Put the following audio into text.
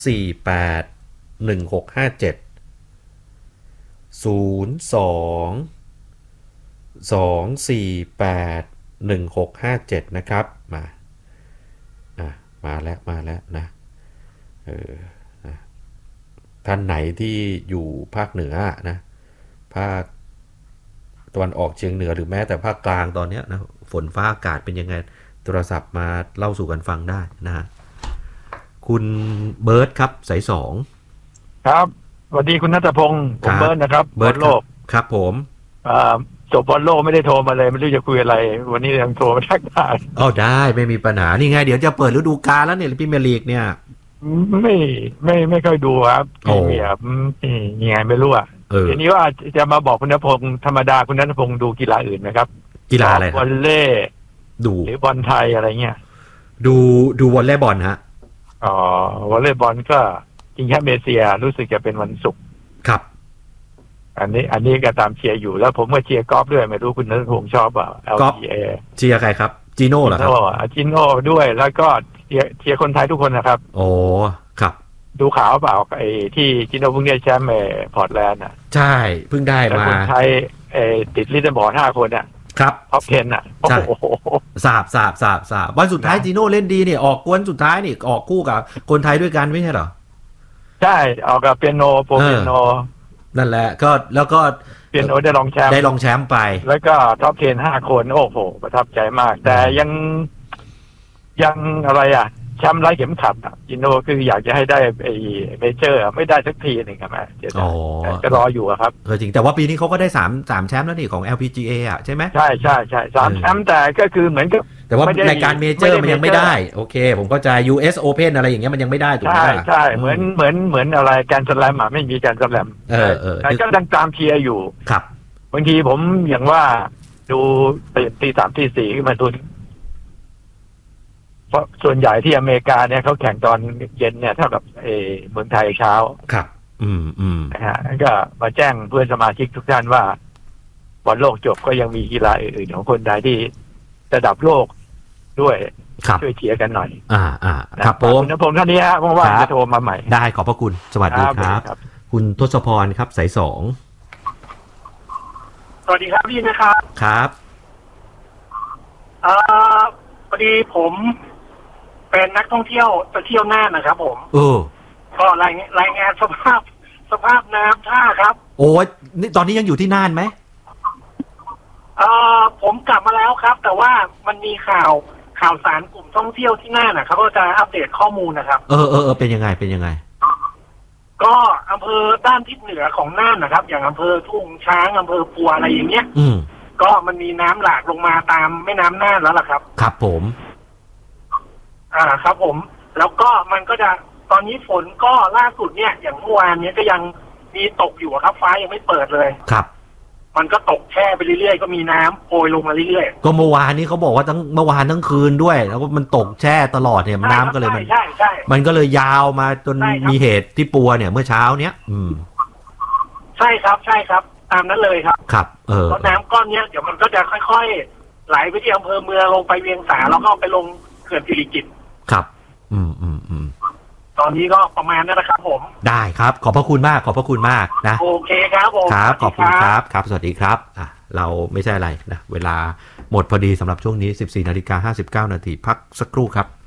02-248-1657นะครับมาแล้วนะท่านไหนที่อยู่ภาคเหนือนะภาคตะวันออกเฉียงเหนือหรือแม้แต่ภาคกลางตอนนี้นะฝนฟ้าอากาศเป็นยังไงโทรศัพท์มาเล่าสู่กันฟังได้นะฮะคุณเบิร์ตครับสาย2 ครับสวัสดีคุณณัฐพงศ์ผมเบิร์ตนะครับเบิร์ตโลกครับผมจบบอลโลกไม่ได้โทรมาเลยไม่รู้จะคุยอะไรวันนี้ยังโทรมาทักทายได้ไม่มีปัญหานี่ไงเดี๋ยวจะเปิดฤดูกาลแล้วเนี่ยพรีเมียร์ลีกเนี่ยไม่ค่อยดูครับยังไงไม่รู้ทีนี้ว่าจะมาบอกคุณณัฐพงศ์ธรรมดาคุณณัฐพงศ์ดูกีฬาอื่นไหมครับกีฬาอะไรวอลเลย์ดูหรือบอลไทยอะไรเงี้ยดูวอลเลย์บอลฮะวอลเลย์บอลก็จริงแค่เมเซียรู้สึกจะเป็นวันศุกร์ครับอันนี้ก็ตามเชียร์อยู่แล้วผมก็เชียร์กอล์ฟด้วยไม่รู้คุณณัฐพงศ์ชอบเปล่า LPGA เชียร์ใครครับจีโน่เหรอครับจีโน่ด้วยแล้วก็เชียร์คนไทยทุกคนนะครับโอ้ครับดูข่าวเปล่าไอ้ที่จีโน่เพิ่งได้แชมป์พอร์ตแลนด์ใช่เพิ่งได้มาคนไทยติดลิสต์บอร์ด5 คนครับท็อป 10โอ้โหสาบวันสุดท้ายจีโน่เล่นดีเนี่ยออกกวนสุดท้ายนี่ออกคู่กับคนไทยด้วยกันไม่ใช่เหรอใช่ออกกับเปียโนโปรเปียโนนั่นแหละก็แล้วก็เปียโนได้รองแชมป์ไปแล้วก็ท็อป 10 5 คนโอ้โหประทับใจมากแต่ยังอะไรแชมป์ไร้เข็มขัดจิโน่คืออยากจะให้ได้ไอ้เมเจอร์ไม่ได้สักทีนึงครับจะรออยู่ครับจริงแต่ว่าปีนี้เขาก็ได้3แชมป์แล้วนี่ของ LPGA ใช่ไหมใช่3แชมป์แต่ก็คือเหมือนกับแต่ว่ารายการเมเจอร์มันยังไม่ได้โอเคผมก็จะ US Open อะไรอย่างเงี้ยมันยังไม่ได้ถูกไหมใช่เหมือนอะไรแกรนด์สแลมไม่มีแกรนด์สแลมแต่ก็ดังตามเชียร์อยู่ครับบางทีผมอย่างว่าดูตี 3 ตี 4ขึ้นมาดูเพราะส่วนใหญ่ที่อเมริกาเนี่ยเขาแข่งตอนเย็นเนี่ยเท่ากับเมืองไทยเช้าครับนะฮะก็มาแจ้งเพื่อนสมาชิกทุกท่านว่าบอลโลกจบก็ยังมีกีฬาอื่นๆของคนไทยที่ระดับโลกด้วยช่วยเชียร์กันหน่อยครับผมท่านนี้เพราะว่าจะโทรมาใหม่ได้ขอบพระคุณสวัสดีครับคุณทศพรครับสาย 2สวัสดีครับพี่นะครับครับพอดีผมเป็นนักท่องเที่ยวไปเที่ยวน่านนะครับผมก็รายงานสภาพน้ำท่าครับโอ้ยนี่ตอนนี้ยังอยู่ที่น่านไหมผมกลับมาแล้วครับแต่ว่ามันมีข่าวสารกลุ่มท่องเที่ยวที่น่านเขาก็จะอัปเดตข้อมูลนะครับเป็นยังไงก็อำเภอด้านทิศเหนือของน่านนะครับอย่างอำเภอทุ่งช้างอำเภอปัวอะไรอย่างเงี้ยก็มันมีน้ำหลากลงมาตามแม่น้ำน่านแล้วล่ะครับครับผมครับผมแล้วก็มันก็จะตอนนี้ฝนก็ล่าสุดเนี่ยอย่างเมื่อวานนี้ก็ยังมีตกอยู่ครับฟ้ายังไม่เปิดเลยครับมันก็ตกแช่ไปเรื่อยๆก็มีน้ำโปรยลงมาเรื่อยๆก็เมื่อวานนี้เขาบอกว่าเมื่อวานทั้งคืนด้วยแล้วก็มันตกแช่ตลอดเนี่ยน้ำก็เลยมันก็เลยยาวมาจนมีเหตุที่ปัวเนี่ยเมื่อเช้าเนี้ยใช่ครับตามนั้นเลยครับครับเพราะน้ำก้อนเนี้ยเดี๋ยวมันก็จะค่อยๆไหลไปที่อำเภอเมืองลงไปเวียงสาแล้วก็ไปลงเขื่อนสิริกิติ์ครับตอนนี้ก็ประมาณนั้นนะครับผมได้ครับขอบพระคุณมากนะโอเคครับผมครับขอบคุณครับสวัสดีครับเราไม่ใช่อะไรนะเวลาหมดพอดีสำหรับช่วงนี้ 14:59 น.พักสักครู่ครับ